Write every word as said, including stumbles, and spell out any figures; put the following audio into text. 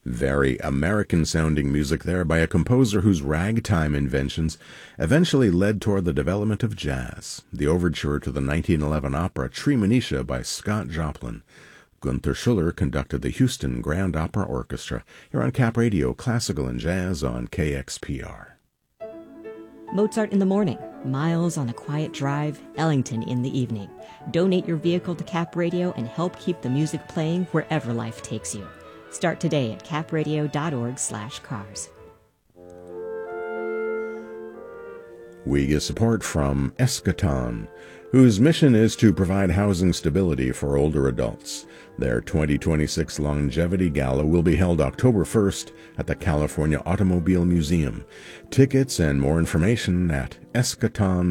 Very American-sounding music there by a composer whose ragtime inventions eventually led toward the development of jazz. The overture to the nineteen eleven opera Treemonisha by Scott Joplin. Gunther Schuller conducted the Houston Grand Opera Orchestra here on Cap Radio, Classical and Jazz on K X P R. Mozart in the morning, Miles on a quiet drive, Ellington in the evening. Donate your vehicle to Cap Radio and help keep the music playing wherever life takes you. Start today at capradio.org slash cars. We get support from Eschaton, whose mission is to provide housing stability for older adults. Their twenty twenty-six Longevity Gala will be held October first at the California Automobile Museum. Tickets and more information at eschaton